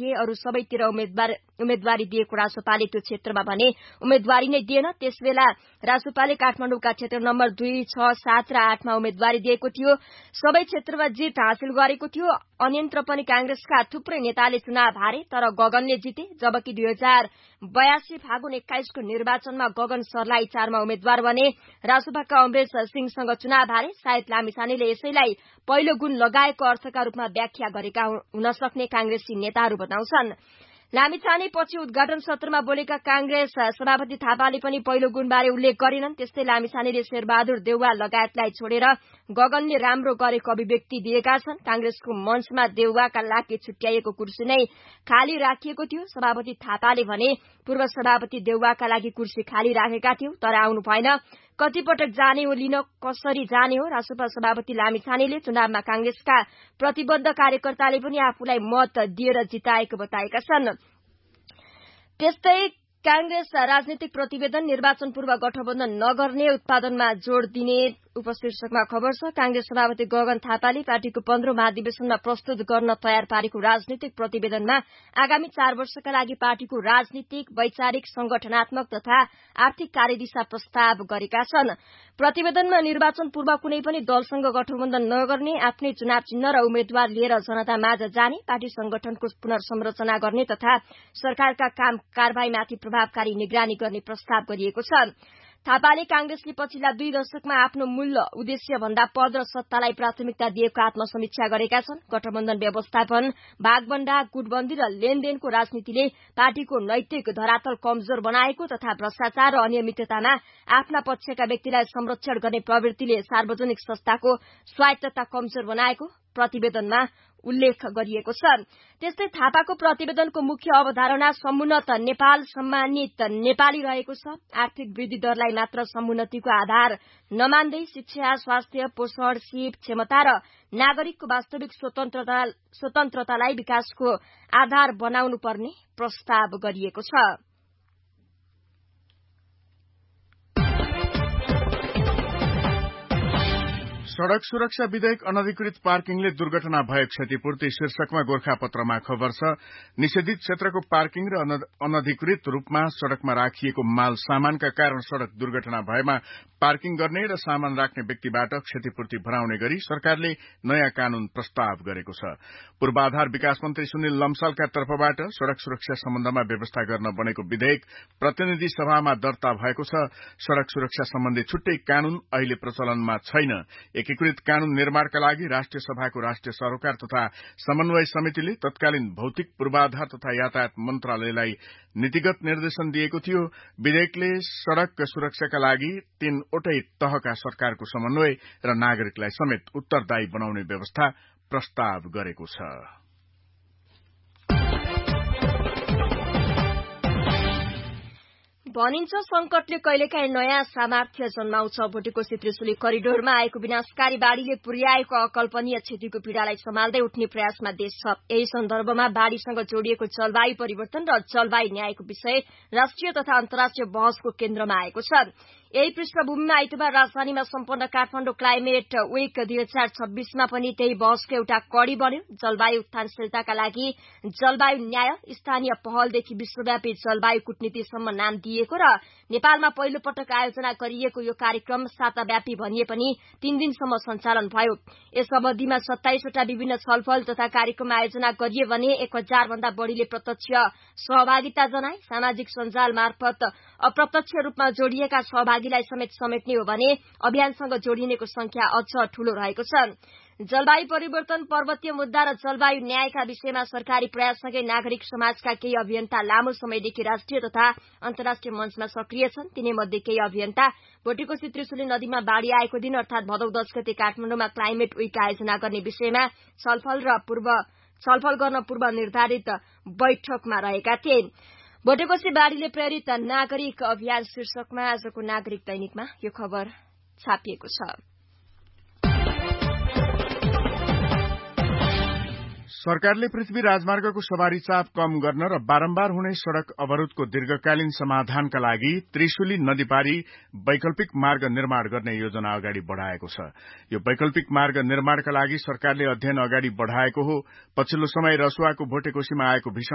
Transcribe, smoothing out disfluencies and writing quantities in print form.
दिए, अरू सबैतिर उम्मेदवारी दिएको रासोपाले त्यो क्षेत्रमा भने उम्मेदवारी नै दिएन। त्यसबेला रासोपाले काठमाडौँका क्षेत्र नम्बर 2, 6, 7 र 8 मा उम्मेदवारी दिएको थियो। सबै क्षेत्रमा जित हासिल गरेको थियो। अन्यन्त्र पनि कांग्रेसका थुप्रै नेताले चुनाव हारे, तर गगनले जिते। जबकि 2082 फागुन 21 को निर्वाचनमा गगन सर्लाही 4 मा उम्मेद्वार बने। रासोपाका अमरेश सिंहसँग चुनाव हारे। सायद लामिछानेले यसैलाई पहिलो गुण लगाएको अर्थका रूपमा व्याख्या गरेका हुन सक्ने कांग्रेसी नेताहरू बताउँछन्। लामिछाने पछि उद्घाटन सत्रमा बोलेका कांग्रेस सभापति थापाले पनि पहिलो गुणबारे उल्लेख गरेनन्। त्यस्तै लामिछानेले शेरबहादुर देउवा लगायतलाई छोडेर गगनले राम्रो गरेको अभिव्यक्ति दिएका छन्। कांग्रेसको मञ्चमा देउवाका लागि छुट्याइएको कुर्सी नै खाली राखिएको थियो। सभापति थापाले भने पूर्व सभापति देउवाका लागि कुर्सी खाली राखेका थियौं, तर आउनु भएन। कतिपटक जाने हो, लिन कसरी जाने हो? रासोपा सभापति लामिछानेले चुनावमा कांग्रेसका प्रतिबद्ध कार्यकर्ताले पनि आफूलाई मत दिएर जिताएको बताएका छन्। त्यस्तै कांग्रेस राजनीतिक प्रतिवेदन निर्वाचन पूर्व गठबन्धन नगर्ने, उत्पादनमा जोड़ दिने उपशीर्षकमा खबर छ। कांग्रेस सभापति गगन थापाले पार्टीको 15औं महाधिवेशनमा प्रस्तुत गर्न तयार पारेको राजनीतिक प्रतिवेदनमा आगामी 4 वर्षका लागि पार्टीको राजनीतिक, वैचारिक, संगठनात्मक तथा आर्थिक कार्यदिशा प्रस्ताव गरेका छन्। प्रतिवेदनमा निर्वाचन पूर्व कुनै पनि दलसँग गठबन्धन नगर्ने, आफ्नै चुनाव चिन्ह र उम्मेद्वार लिएर जनता माझ जाने, पार्टी संगठनको पुनर्संरचना गर्ने तथा सरकारका काम कारबाहीमाथि प्रभावकारी निगरानी गर्ने प्रस्ताव गरिएको छ। थापाले कांग्रेसले पछिल्ला 2 दशकमा आफ्नो मूल उद्देश्य भन्दा पद र सत्तालाई प्राथमिकता दिएको आत्मसमीक्षा गरेका छन्। गठबन्धन व्यवस्थापन, भागबण्डा, गुटबन्दी र लेनदेनको राजनीतिले पार्टीको नैतिक धरातल कमजोर बनाएको तथा भ्रष्टाचार र अनियमिततामा आफ्ना पक्षका व्यक्तिलाई संरक्षण गर्ने प्रवृत्तिले सार्वजनिक संस्थाको स्वायत्तता कमजोर बनाएको प्रतिवेदनमा उल्लेख गरिएको छ। त्यस्तै थापाको प्रतिवेदनको मुख्य अवधारणा समुन्नत नेपाल, सम्मानित नेपाली रहेको छ। आर्थिक वृद्धि दरलाई मात्र समुन्नतिको आधार नमान्दै शिक्षा, स्वास्थ्य, पोषण, सिप, क्षमता र नागरिकको वास्तविक स्वतन्त्रतालाई विकासको आधार बनाउनु पर्ने प्रस्ताव गरिएको छ। सड़क सुरक्षा विधेयक अनधिकृत पार्किङले दुर्घटना भयो क्षतिपूर्ति शीर्षकमा गोर्खापत्रमा खबर छ। निषेधित क्षेत्रको पार्किङ र अनधिकृत रूपमा सड़कमा राखिएको माल सामानका कारण सड़क दुर्घटना भएमा पार्किङ गर्ने र सामान राख्ने व्यक्तिबाट क्षतिपूर्ति भराउने गरी सरकारले नयाँ कानून प्रस्ताव गरेको छ। पूर्वाधार विकास मन्त्री सुनिल लम्सालका तर्फबाट सड़क सुरक्षा सम्बन्धमा व्यवस्था गर्न बनेको विधेयक प्रतिनिधि सभामा दर्ता भएको छ। सड़क सुरक्षा सम्बन्धी छुट्टै कानून अहिले प्रचलनमा छैन। एकीकृत कानून निर्माणका लागि राष्ट्रिय सभाको राष्ट्रिय सरोकार तथा समन्वय समितिले तत्कालीन भौतिक पूर्वाधार तथा यातायात मन्त्रालयलाई नीतिगत निर्देशन दिएको थियो। विधेयकले सड़क सुरक्षाका लागि 3 वटै तहका सरकारको समन्वय र नागरिकलाई समेत उत्तरदायी बनाउने व्यवस्था प्रस्ताव गरेको छ। भनिन्छ संकटले कहिलेकाहीँ नयाँ सामर्थ्य जन्माउँछ। भोटेकोशी त्रिशुली करिडोरमा आएको विनाशकारी बाढ़ीले पुर्याएको अकल्पनीय क्षतिको पीड़ालाई सम्हाल्दै उठ्ने प्रयासमा देश छ। यही सन्दर्भमा बाढ़ीसँग जोडिएको जलवायु परिवर्तन र जलवायु न्यायको विषय राष्ट्रिय तथा अन्तर्राष्ट्रिय बहसको केन्द्रमा आएको छ। यही पृष्ठभूमिमा आइतबार राजधानीमा सम्पन्न काठमाडौँ क्लाइमेट वीक 2026 मा पनि त्यही बहसको एउटा कड़ी बन्यो। जलवायु उत्थानशीलताका लागि जलवायु न्याय, स्थानीय पहलदेखि विश्वव्यापी जलवायु कूटनीतिसम्म नाम दिएको र नेपालमा पहिलो पटक आयोजना गरिएको यो कार्यक्रम साताव्यापी भनिए पनि 3 दिनसम्म सञ्चालन भयो। यस अवधिमा 27 वटा विभिन्न छलफल तथा कार्यक्रम आयोजना गरिए भने 1000 भन्दा बढ़ीले प्रत्यक्ष सहभागिता जनाए। सामाजिक सञ्जाल मार्फत अप्रत्यक्ष रूपमा जोडिएका सहभागीलाई समेत समेट्ने हो भने अभियानसँग जोडिनेको संख्या अझ ठूलो रहेको छ। जलवायु परिवर्तन, पर्वतीय मुद्दा र जलवायु न्यायका विषयमा सरकारी प्रयाससँगै नागरिक समाजका केही अभियन्ता लामो समयदेखि राष्ट्रिय तथा अन्तर्राष्ट्रिय मञ्चमा सक्रिय छन्। तिनीमध्ये केही अभियन्ता भोटेकोशी त्रिशुली नदीमा बाढ़ी आएको दिन अर्थात भदौ 10 गते काठमाडौँमा क्लाइमेट वीक आयोजना गर्ने विषयमा छलफल गर्न पूर्व निर्धारित बैठकमा रहेका थिए। भोटेकोशी बाढ़ीले प्रेरित नागरिक अभियान शीर्षकमा आजको नागरिक दैनिकमा यो खबर छापिएको छ। सरकारले पृथ्वी राजमार्गको सवारी चाप कम गर्न र बारम्बार हुने सड़क अवरोधको दीर्घकालीन समाधानका लागि त्रिशुली नदीपारी वैकल्पिक मार्ग निर्माण गर्ने योजना अगाडि बढ़ाएको छ। यो वैकल्पिक मार्ग निर्माणका लागि सरकारले अध्ययन अगाडि बढ़ाएको हो। पछिल्लो समय रसुवाको भोटेकोशीमा आएको भीषण